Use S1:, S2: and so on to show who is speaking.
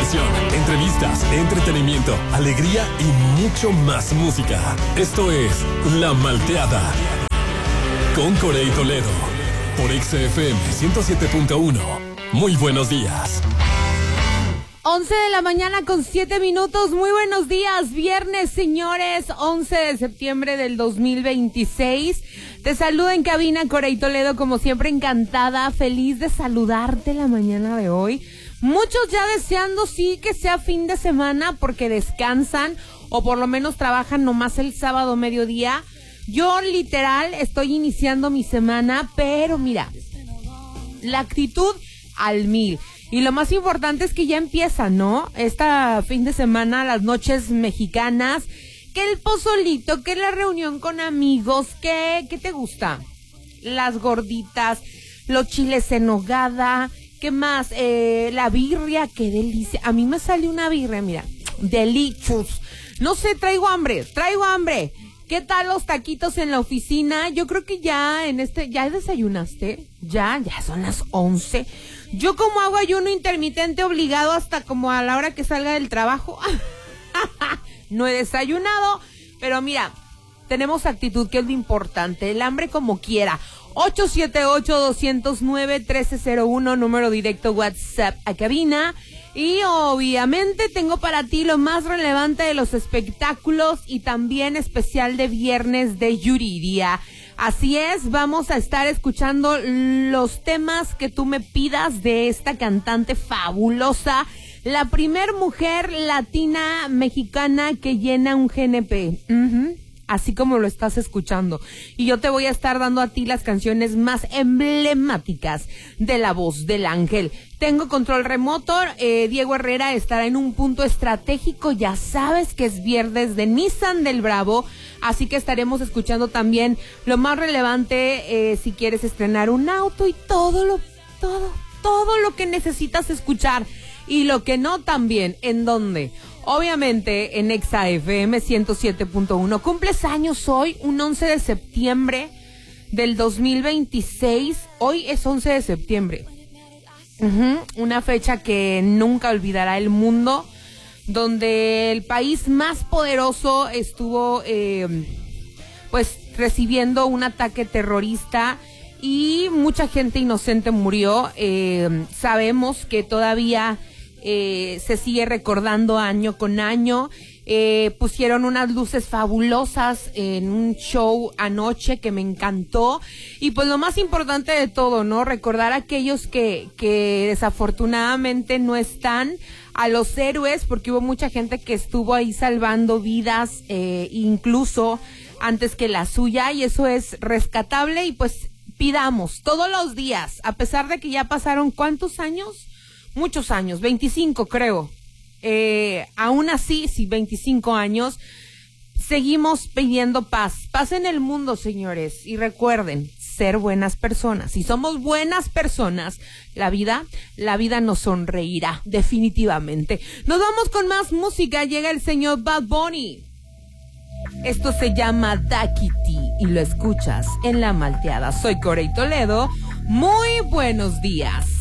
S1: diversión, entrevistas, entretenimiento, alegría y mucho más música. Esto es La Malteada con Corey Toledo por XFM 107.1. Muy buenos días.
S2: 11 de la mañana con 7 minutos. Muy buenos días. Viernes, señores. 11 de septiembre del 2026. Te saludo en cabina, Corey Toledo, como siempre encantada, feliz de saludarte la mañana de hoy. Muchos ya deseando sí que sea fin de semana porque descansan o por lo menos trabajan nomás el sábado mediodía. Yo literal estoy iniciando mi semana, pero mira, la actitud al 1000. Y lo más importante es que ya empieza, ¿no? Esta fin de semana, las noches mexicanas, que el pozolito, que la reunión con amigos, ¿qué te gusta? Las gorditas, los chiles en nogada, ¿qué más? La birria, qué delicia. A mí me sale una birria, mira, delicious. No sé, traigo hambre. ¿Qué tal los taquitos en la oficina? Yo creo que ya ¿ya desayunaste? Ya son las 11. Yo como hago ayuno intermitente obligado hasta como a la hora que salga del trabajo. No he desayunado, pero mira, tenemos actitud, que es lo importante. El hambre como quiera. 878-209-1301, número directo WhatsApp a cabina. Y obviamente tengo para ti lo más relevante de los espectáculos y también especial de viernes de Yuridia. Así es, vamos a estar escuchando los temas que tú me pidas de esta cantante fabulosa, la primer mujer latina mexicana que llena un GNP. Así como lo estás escuchando. Y yo te voy a estar dando a ti las canciones más emblemáticas de La Voz del Ángel. Tengo control remoto. Diego Herrera estará en un punto estratégico. Ya sabes que es viernes de Nissan del Bravo. Así que estaremos escuchando también lo más relevante, si quieres estrenar un auto y todo lo que necesitas escuchar. Y lo que no también. ¿En dónde? Obviamente en XFM 107.1. Cumples años hoy, un 11 de septiembre del 2026. Hoy es 11 de septiembre. Una fecha que nunca olvidará el mundo, donde el país más poderoso estuvo pues recibiendo un ataque terrorista y mucha gente inocente murió. Sabemos que todavía se sigue recordando año con año. Pusieron unas luces fabulosas en un show anoche que me encantó. Y pues lo más importante de todo, ¿no? Recordar a aquellos que desafortunadamente no están, a los héroes, porque hubo mucha gente que estuvo ahí salvando vidas, incluso antes que la suya, y eso es rescatable. Y pues pidamos todos los días, a pesar de que ya pasaron ¿cuántos años? Muchos años, 25 creo. Aún así, sí, 25 años, seguimos pidiendo paz en el mundo, señores. Y recuerden, ser buenas personas. Si somos buenas personas, la vida nos sonreirá, definitivamente. Nos vamos con más música. Llega el señor Bad Bunny. Esto se llama Daquiti y lo escuchas en La Malteada. Soy Corey Toledo. Muy buenos días.